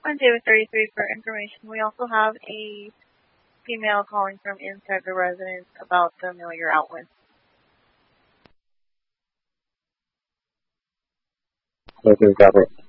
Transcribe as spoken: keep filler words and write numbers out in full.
one David thirty-three for information. We also have a female calling from inside the residence about the familiar outlet. Okay, got it.